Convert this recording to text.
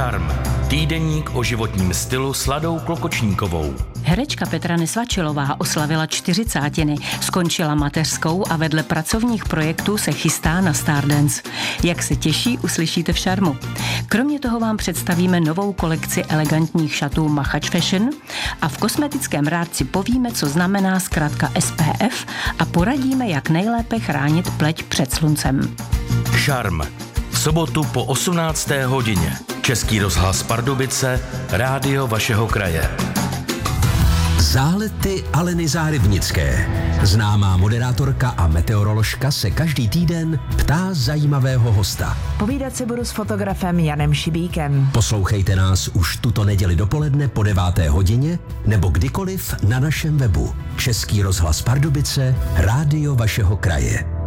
Šarm. Týdeník o životním stylu s Ladou Klokočníkovou. Herečka Petra Nesvačilová oslavila 40. Skončila mateřskou a vedle pracovních projektů se chystá na Stardance. Jak se těší, uslyšíte v Šarmu. Kromě toho vám představíme novou kolekci elegantních šatů Machač Fashion a v kosmetickém rádci povíme, co znamená zkratka SPF a poradíme, jak nejlépe chránit pleť před sluncem. Šarm. V sobotu po 18. hodině. Český rozhlas Pardubice, rádio vašeho kraje. Zálety Aleny Zárybnické. Známá moderátorka a meteoroložka se každý týden ptá zajímavého hosta. Povídat si budu s fotografem Janem Šibíkem. Poslouchejte nás už tuto neděli dopoledne po 9. hodině nebo kdykoliv na našem webu. Český rozhlas Pardubice, rádio vašeho kraje.